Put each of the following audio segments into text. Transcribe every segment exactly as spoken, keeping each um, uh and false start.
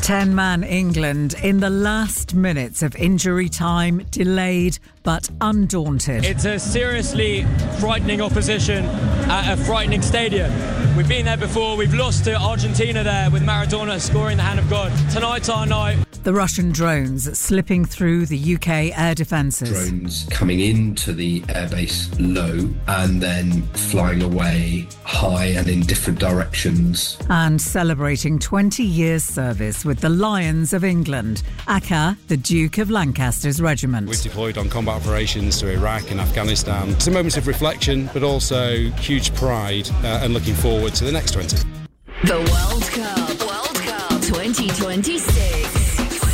ten-man England in the last minutes of injury time, delayed but undaunted. It's a seriously frightening opposition at a frightening stadium. We've been there before. We've lost to Argentina there with Maradona scoring the hand of God. Tonight's our night. The Russian drones slipping through the U K air defences. Drones coming into the airbase low and then flying away high and in different directions. And celebrating twenty years service with the Lions of England, Aka, the Duke of Lancaster's regiment. We've deployed on combat operations to Iraq and Afghanistan. It's a moment of reflection, but also huge pride uh, and looking forward to the next twenty. The World Cup, World Cup twenty twenty-six.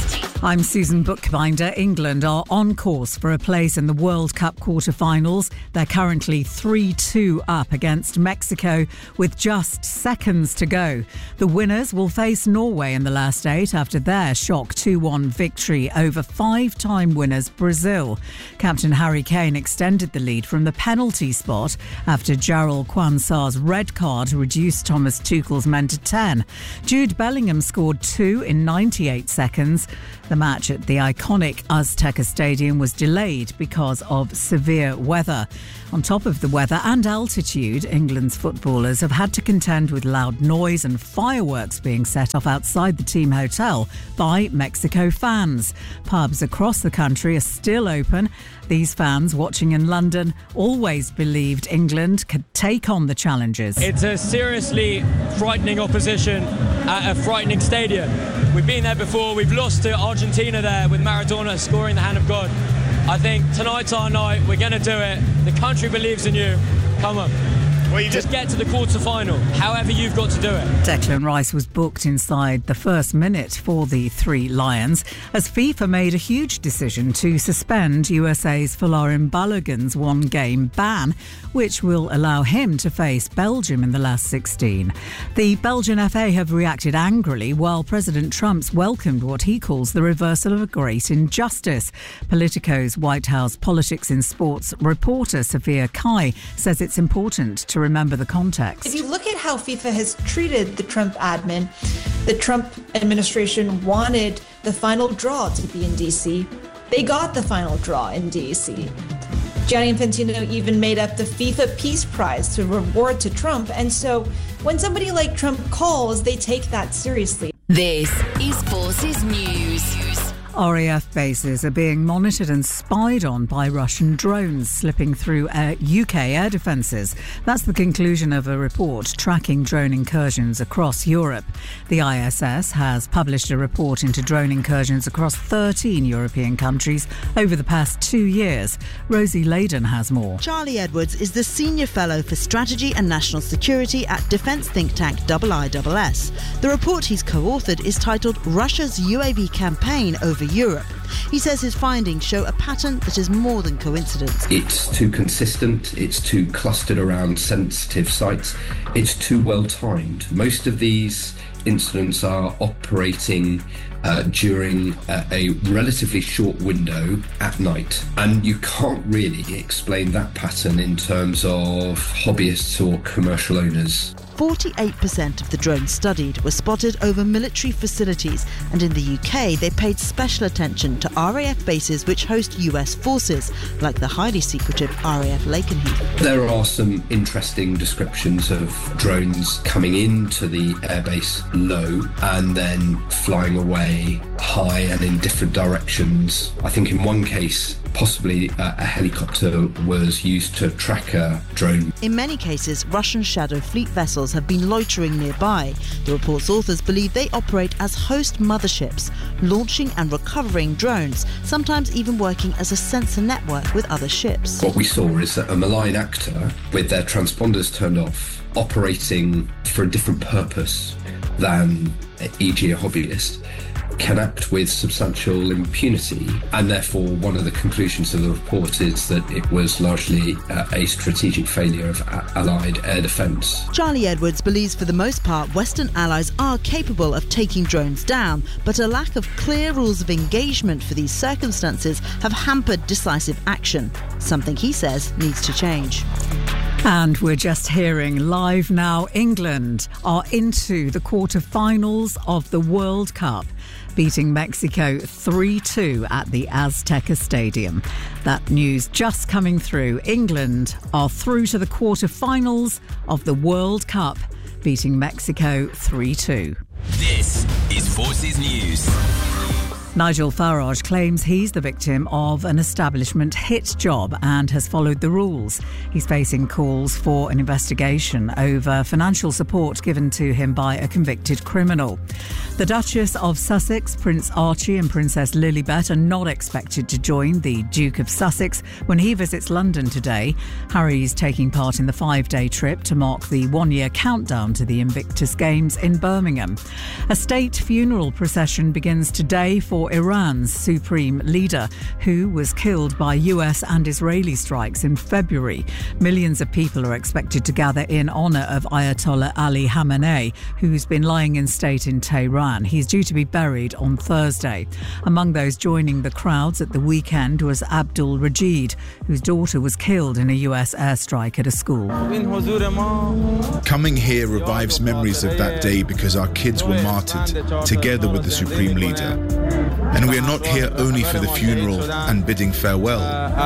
I'm Susan Bookbinder. England are on course for a place in the World Cup quarter-finals. They're currently three two up against Mexico with just seconds to go. The winners will face Norway in the last eight after their shock two one victory over five-time winners Brazil. Captain Harry Kane extended the lead from the penalty spot after Jarrell Quansah's red card reduced Thomas Tuchel's men to ten. Jude Bellingham scored two in ninety-eight seconds. The match at the iconic Azteca Stadium was delayed because of severe weather. On top of the weather and altitude, England's footballers have had to contend with loud noise and fireworks being set off outside the team hotel by Mexico fans. Pubs across the country are still open. These fans watching in London always believed England could take on the challenges. It's a seriously frightening opposition at a frightening stadium. We've been there before. We've lost to Argentina there with Maradona scoring the hand of God. I think tonight's our night. We're going to do it. The country believes in you. Come on. Well, you just get to the quarter-final, however you've got to do it. Declan Rice was booked inside the first minute for the three Lions as FIFA made a huge decision to suspend U S A's Folarin Balogun's one-game ban, which will allow him to face Belgium in the last sixteen. The Belgian F A have reacted angrily, while President Trump's welcomed what he calls the reversal of a great injustice. Politico's White House Politics in Sports reporter Sophia Kai says it's important to remember the context. If you look at how FIFA has treated the Trump admin, the Trump administration wanted the final draw to be in D C. They got the final draw in D C. Gianni Infantino even made up the FIFA Peace Prize to reward to Trump. And so when somebody like Trump calls, they take that seriously. This is Forces News. R A F bases are being monitored and spied on by Russian drones slipping through uh, U K air defences. That's the conclusion of a report tracking drone incursions across Europe. The I S S has published a report into drone incursions across thirteen European countries over the past two years. Rosie Layden has more. Charlie Edwards is the Senior Fellow for Strategy and National Security at defence think tank I I S S. The report he's co-authored is titled Russia's U A V Campaign Over Europe. He says his findings show a pattern that is more than coincidence. It's too consistent, it's too clustered around sensitive sites, it's too well timed. Most of these incidents are operating uh, during uh, a relatively short window at night, and you can't really explain that pattern in terms of hobbyists or commercial owners. forty-eight percent of the drones studied were spotted over military facilities, and in the U K they paid special attention to R A F bases which host U S forces, like the highly secretive R A F Lakenheath. There are some interesting descriptions of drones coming into the airbase low and then flying away high and in different directions. I think in one case, possibly uh, a helicopter was used to track a drone. In many cases, Russian Shadow Fleet vessels have been loitering nearby. The report's authors believe they operate as host motherships, launching and recovering drones, sometimes even working as a sensor network with other ships. What we saw is that a malign actor, with their transponders turned off, operating for a different purpose than, for example, a hobbyist, can act with substantial impunity, and therefore one of the conclusions of the report is that it was largely uh, a strategic failure of a- Allied air defence. Charlie Edwards believes for the most part Western allies are capable of taking drones down, but a lack of clear rules of engagement for these circumstances have hampered decisive action, something he says needs to change. And we're just hearing live now, England are into the quarter-finals of the World Cup, beating Mexico three two at the Azteca Stadium. That news just coming through. England are through to the quarter-finals of the World Cup, beating Mexico three two. This is Forces News. Nigel Farage claims he's the victim of an establishment hit job and has followed the rules. He's facing calls for an investigation over financial support given to him by a convicted criminal. The Duchess of Sussex, Prince Archie and Princess Lilibet are not expected to join the Duke of Sussex when he visits London today. Harry's taking part in the five-day trip to mark the one-year countdown to the Invictus Games in Birmingham. A state funeral procession begins today for Iran's supreme leader, who was killed by U S and Israeli strikes in February. Millions of people are expected to gather in honour of Ayatollah Ali Khamenei, who's been lying in state in Tehran. He's due to be buried on Thursday. Among those joining the crowds at the weekend was Abdul Rajid, whose daughter was killed in a U S airstrike at a school. Coming here revives memories of that day because our kids were martyred together with the supreme leader. And we are not here only for the funeral and bidding farewell.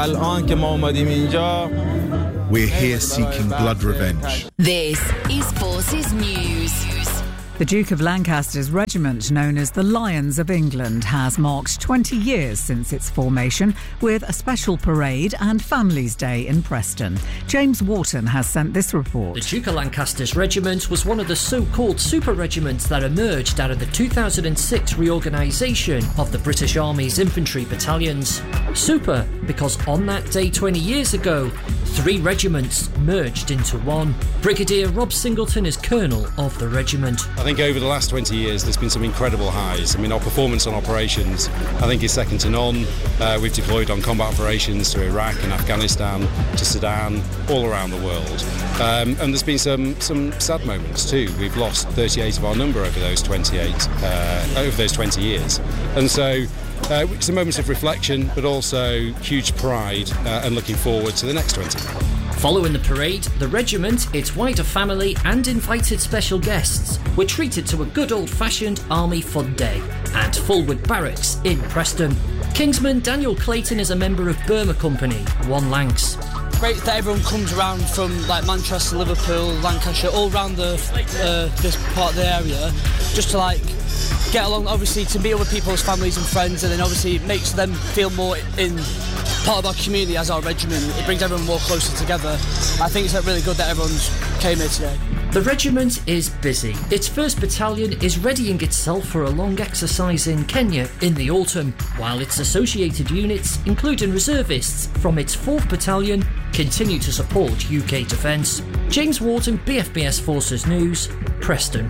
We're here seeking blood revenge. This is Forces News. The Duke of Lancaster's regiment, known as the Lions of England, has marked twenty years since its formation with a special parade and Families' Day in Preston. James Wharton has sent this report. The Duke of Lancaster's regiment was one of the so-called super regiments that emerged out of the two thousand six reorganisation of the British Army's infantry battalions. Super because on that day twenty years ago, three regiments merged into one. Brigadier Rob Singleton is colonel of the regiment. I think over the last twenty years there's been some incredible highs. I mean, our performance on operations I think is second to none. Uh, we've deployed on combat operations to Iraq and Afghanistan, to Sudan, all around the world. Um, and there's been some some sad moments too. We've lost thirty-eight of our number over those twenty-eight, uh, over those twenty years. And so uh, it's a moment of reflection, but also huge pride uh, and looking forward to the next twenty. Following the parade, the regiment, its wider family and invited special guests were treated to a good old-fashioned Army Fun Day at Fulwood Barracks in Preston. Kingsman Daniel Clayton is a member of Burma Company, One Lancs. Great that everyone comes around from like Manchester, Liverpool, Lancashire, all around the uh, this part of the area, just to like get along, obviously to meet other people's families and friends, and then obviously it makes them feel more in part of our community as our regiment. It brings everyone more closer together. I think it's really good that everyone's came here today. The regiment is busy. Its first battalion is readying itself for a long exercise in Kenya in the autumn, while its associated units, including reservists from its fourth battalion, continue to support U K defence. James Wharton, B F B S Forces News, Preston.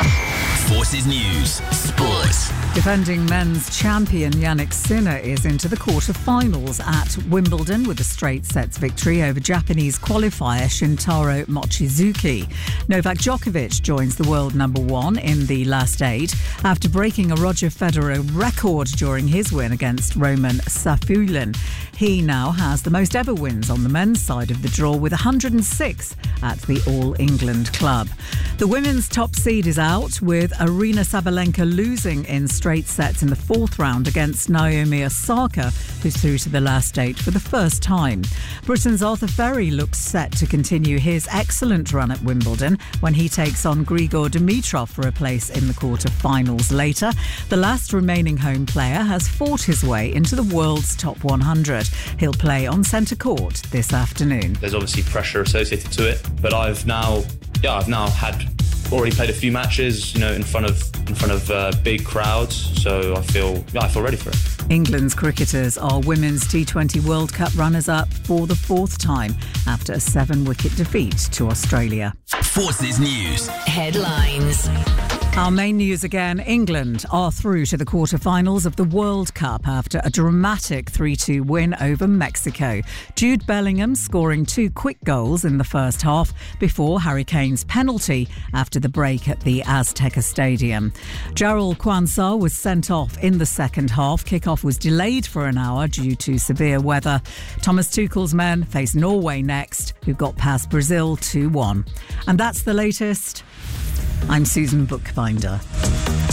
Forces News, Sports. Defending men's champion Yannick Sinner is into the quarter-finals at Wimbledon with a straight sets victory over Japanese qualifier Shintaro Mochizuki. Novak Djokovic joins the world number one in the last eight after breaking a Roger Federer record during his win against Roman Safulin. He now has the most ever wins on the men's side of the draw with one hundred six at the All England club. The women's top seed is out with Arina Sabalenka losing in straight sets in the fourth round against Naomi Osaka, who's through to the last eight for the first time. Britain's Arthur Ferry looks set to continue his excellent run at Wimbledon when he takes on Grigor Dimitrov for a place in the quarter-finals later. The last remaining home player has fought his way into the world's top one hundred. He'll play on centre court this afternoon. There's obviously pressure associated to it, but I've now, yeah, I've now had already played a few matches, you know, in front of in front of uh, big crowds. So I feel, yeah, I feel ready for it. England's cricketers are Women's T twenty World Cup runners-up for the fourth time after a seven-wicket defeat to Australia. Forces News headlines. Our main news again, England are through to the quarter-finals of the World Cup after a dramatic three two win over Mexico. Jude Bellingham scoring two quick goals in the first half before Harry Kane's penalty after the break at the Azteca Stadium. Jarrell Quansah was sent off in the second half. Kick-off was delayed for an hour due to severe weather. Thomas Tuchel's men face Norway next, who got past Brazil two one. And that's the latest. I'm Susan Bookbinder.